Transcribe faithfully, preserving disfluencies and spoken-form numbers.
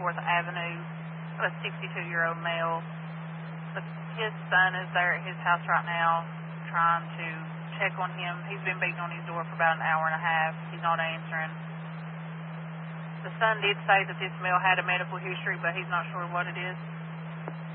twenty-fourth Avenue, a sixty-two-year-old male. But his son is there at his house right now trying to check on him. He's been beating on his door for about an hour and a half. He's not answering. The son did say that this male had a medical history, but he's not sure what it is.